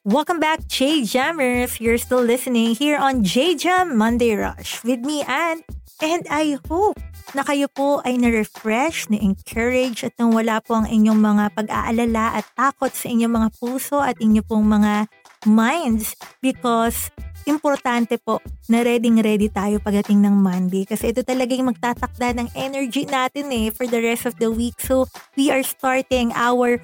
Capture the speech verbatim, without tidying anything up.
Welcome back, J-Jammers! You're still listening here on J-Jam Monday Rush with me, Ann. And I hope na kayo po ay na-refresh, na-encourage at nang wala po ang inyong mga pag-aalala at takot sa inyong mga puso at inyong pong mga minds because importante po na ready-ready tayo pagdating ng Monday kasi ito talaga yung magtatakda ng energy natin eh for the rest of the week. So we are starting our